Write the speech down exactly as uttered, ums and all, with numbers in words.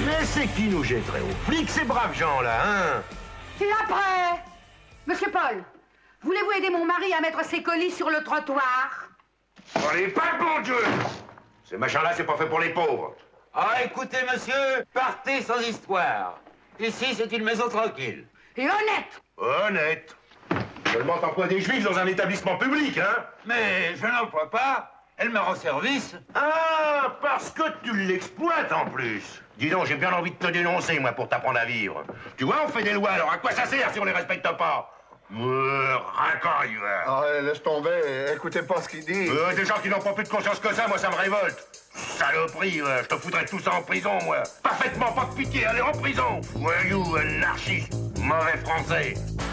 Mais c'est qui nous jetterait aux flics, ces braves gens-là, hein? Et après? Monsieur Paul, voulez-vous aider mon mari à mettre ses colis sur le trottoir? Allez, pas bon Dieu! Ces machins-là, c'est pas fait pour les pauvres. Ah, écoutez, monsieur, partez sans histoire. Ici, c'est une maison tranquille. Et honnête! Honnête. Seulement t'emploies des juifs dans un établissement public, hein? Mais je n'emploie pas. Elle me rend service. Ah, parce que tu l'exploites en plus. Dis donc, j'ai bien envie de te dénoncer, moi, pour t'apprendre à vivre. Tu vois, on fait des lois, alors à quoi ça sert si on les respecte pas? Euh, racaille, va. Ah, laisse tomber, écoutez pas ce qu'il dit. Euh, des gens qui n'ont pas plus de conscience que ça, moi, ça me révolte. Saloperie, euh, je te foutrais tout ça en prison, moi. Parfaitement pas de pitié, allez en prison. Voyou, anarchiste, mauvais français.